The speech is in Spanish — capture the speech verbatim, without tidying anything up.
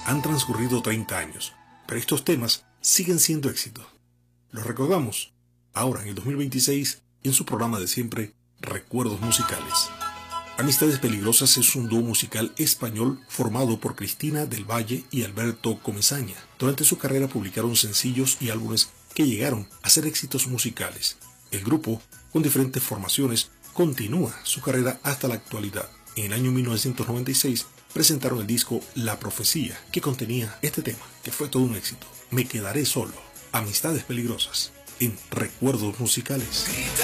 Han transcurrido treinta años, pero estos temas siguen siendo éxitos. Los recordamos ahora en el dos mil veintiséis en su programa de siempre, Recuerdos Musicales. Amistades Peligrosas es un dúo musical español formado por Cristina del Valle y Alberto Comesaña. Durante su carrera publicaron sencillos y álbumes que llegaron a ser éxitos musicales. El grupo, con diferentes formaciones, continúa su carrera hasta la actualidad. En el año mil novecientos noventa y seis presentaron el disco La Profecía, que contenía este tema, que fue todo un éxito. Me quedaré solo. Amistades Peligrosas, en Recuerdos Musicales.